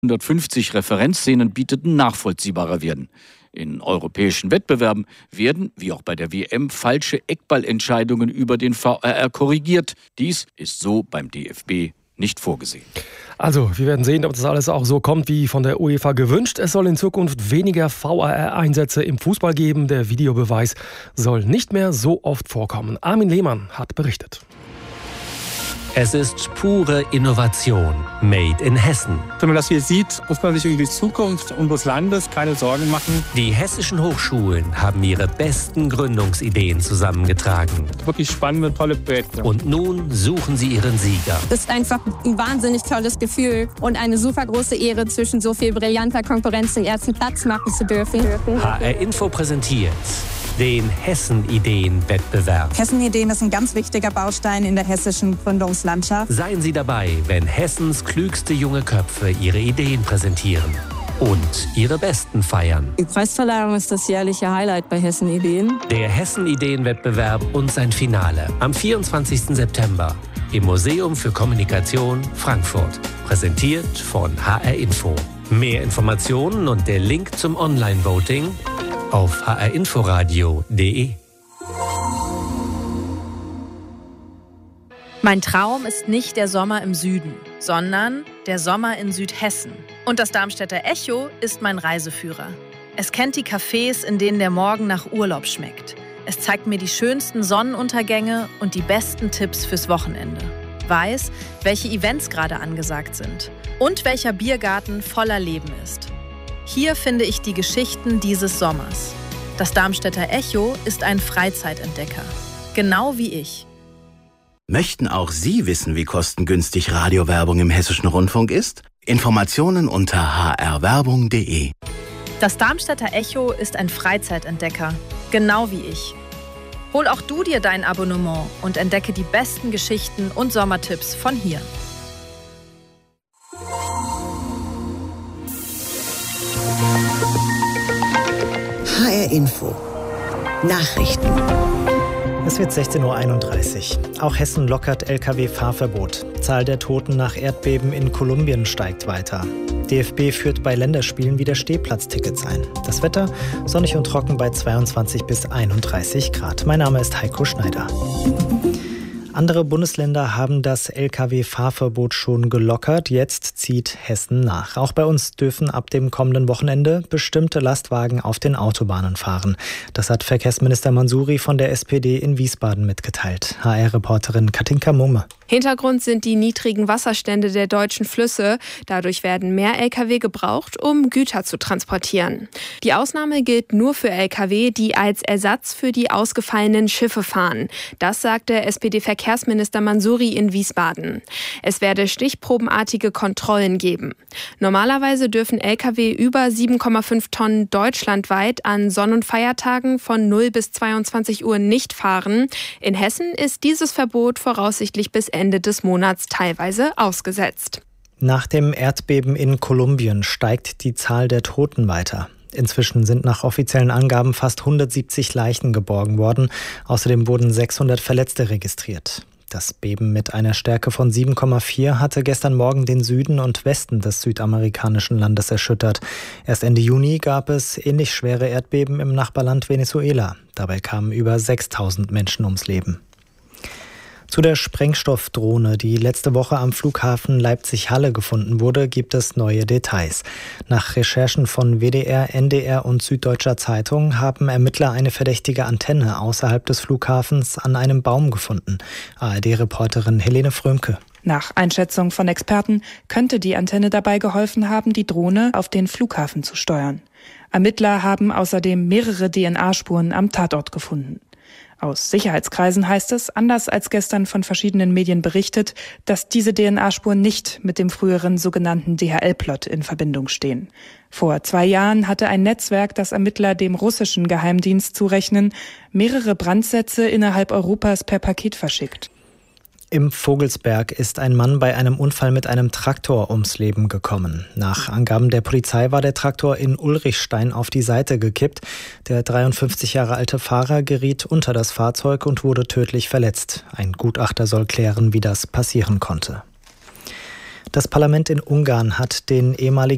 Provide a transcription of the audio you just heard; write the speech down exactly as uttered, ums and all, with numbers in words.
hundertfünfzig Referenzszenen bieteten, nachvollziehbarer werden. In europäischen Wettbewerben werden, wie auch bei der W M, falsche Eckballentscheidungen über den V R R korrigiert. Dies ist so beim D F B nicht vorgesehen. Also, wir werden sehen, ob das alles auch so kommt, wie von der UEFA gewünscht. Es soll in Zukunft weniger V R R-Einsätze im Fußball geben. Der Videobeweis soll nicht mehr so oft vorkommen. Armin Lehmann hat berichtet. Es ist pure Innovation, made in Hessen. Wenn man das hier sieht, muss man sich über die Zukunft unseres Landes keine Sorgen machen. Die hessischen Hochschulen haben ihre besten Gründungsideen zusammengetragen. Wirklich spannende, tolle Projekte. Und nun suchen sie ihren Sieger. Das ist einfach ein wahnsinnig tolles Gefühl und eine super große Ehre, zwischen so viel brillanter Konkurrenz den ersten Platz machen zu dürfen. H R Info präsentiert den Hessen-Ideen-Wettbewerb. Hessen-Ideen ist ein ganz wichtiger Baustein in der hessischen Gründungslandschaft. Seien Sie dabei, wenn Hessens klügste junge Köpfe ihre Ideen präsentieren und ihre besten feiern. Die Preisverleihung ist das jährliche Highlight bei Hessen-Ideen. Der Hessen-Ideen-Wettbewerb und sein Finale am vierundzwanzigsten September im Museum für Kommunikation Frankfurt. Präsentiert von H R Info. Mehr Informationen und der Link zum Online-Voting auf h r inforadio punkt d e. Mein Traum ist nicht der Sommer im Süden, sondern der Sommer in Südhessen. Und das Darmstädter Echo ist mein Reiseführer. Es kennt die Cafés, in denen der Morgen nach Urlaub schmeckt. Es zeigt mir die schönsten Sonnenuntergänge und die besten Tipps fürs Wochenende. Weiß, welche Events gerade angesagt sind und welcher Biergarten voller Leben ist. Hier finde ich die Geschichten dieses Sommers. Das Darmstädter Echo ist ein Freizeitentdecker. Genau wie ich. Möchten auch Sie wissen, wie kostengünstig Radiowerbung im Hessischen Rundfunk ist? Informationen unter h r werbung punkt d e. Das Darmstädter Echo ist ein Freizeitentdecker. Genau wie ich. Hol auch du dir dein Abonnement und entdecke die besten Geschichten und Sommertipps von hier. H R Info Nachrichten. Es wird sechzehn Uhr einunddreißig. Auch Hessen lockert L K W-Fahrverbot. Zahl der Toten nach Erdbeben in Kolumbien steigt weiter. D F B führt bei Länderspielen wieder Stehplatztickets ein. Das Wetter sonnig und trocken bei zweiundzwanzig bis einunddreißig Grad. Mein Name ist Heiko Schneider. Andere Bundesländer haben das L K W-Fahrverbot schon gelockert. Jetzt zieht Hessen nach. Auch bei uns dürfen ab dem kommenden Wochenende bestimmte Lastwagen auf den Autobahnen fahren. Das hat Verkehrsminister Mansouri von der S P D in Wiesbaden mitgeteilt. H R-Reporterin Katinka Mumme. Hintergrund sind die niedrigen Wasserstände der deutschen Flüsse. Dadurch werden mehr L K W gebraucht, um Güter zu transportieren. Die Ausnahme gilt nur für L K W, die als Ersatz für die ausgefallenen Schiffe fahren. Das sagte S P D-Verkehrsminister Mansouri in Wiesbaden. Es werde stichprobenartige Kontrollen geben. Normalerweise dürfen L K W über sieben Komma fünf Tonnen deutschlandweit an Sonn- und Feiertagen von null bis zweiundzwanzig Uhr nicht fahren. In Hessen ist dieses Verbot voraussichtlich bis Ende des Monats teilweise ausgesetzt. Nach dem Erdbeben in Kolumbien steigt die Zahl der Toten weiter. Inzwischen sind nach offiziellen Angaben fast hundertsiebzig Leichen geborgen worden. Außerdem wurden sechshundert Verletzte registriert. Das Beben mit einer Stärke von sieben Komma vier hatte gestern Morgen den Süden und Westen des südamerikanischen Landes erschüttert. Erst Ende Juni gab es ähnlich schwere Erdbeben im Nachbarland Venezuela. Dabei kamen über sechstausend Menschen ums Leben. Zu der Sprengstoffdrohne, die letzte Woche am Flughafen Leipzig-Halle gefunden wurde, gibt es neue Details. Nach Recherchen von W D R, N D R und Süddeutscher Zeitung haben Ermittler eine verdächtige Antenne außerhalb des Flughafens an einem Baum gefunden. A R D-Reporterin Helene Frömke. Nach Einschätzung von Experten könnte die Antenne dabei geholfen haben, die Drohne auf den Flughafen zu steuern. Ermittler haben außerdem mehrere D N A-Spuren am Tatort gefunden. Aus Sicherheitskreisen heißt es, anders als gestern von verschiedenen Medien berichtet, dass diese D N A-Spuren nicht mit dem früheren sogenannten D H L-Plot in Verbindung stehen. Vor zwei Jahren hatte ein Netzwerk, das Ermittler dem russischen Geheimdienst zurechnen, mehrere Brandsätze innerhalb Europas per Paket verschickt. Im Vogelsberg ist ein Mann bei einem Unfall mit einem Traktor ums Leben gekommen. Nach Angaben der Polizei war der Traktor in Ulrichstein auf die Seite gekippt. Der dreiundfünfzig Jahre alte Fahrer geriet unter das Fahrzeug und wurde tödlich verletzt. Ein Gutachter soll klären, wie das passieren konnte. Das Parlament in Ungarn hat den ehemaligen